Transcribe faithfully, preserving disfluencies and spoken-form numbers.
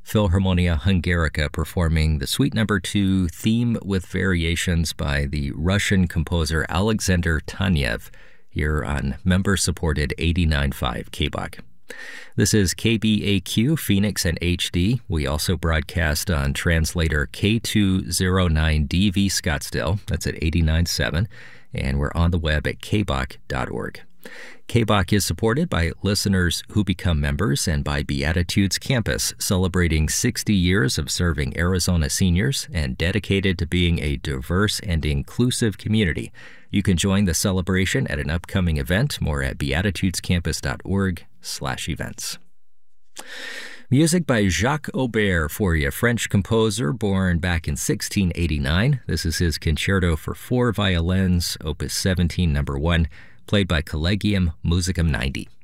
Philharmonia Hungarica performing the Suite Number two theme with variations by the Russian composer Alexander Tanev here on member-supported eighty-nine point five K B O C. This is K B A Q, Phoenix and H D. We also broadcast on translator K two oh nine D V Scottsdale. That's at eighty-nine point seven. And we're on the web at k b o c dot org. K B O C is supported by listeners who become members and by Beatitudes Campus, celebrating sixty years of serving Arizona seniors and dedicated to being a diverse and inclusive community. You can join the celebration at an upcoming event, more at beatitudescampus.org slash events. Music by Jacques Aubert for you, French composer born back in sixteen eighty-nine. This is his Concerto for Four Violins, Opus seventeen, number one, played by Collegium Musicum ninety.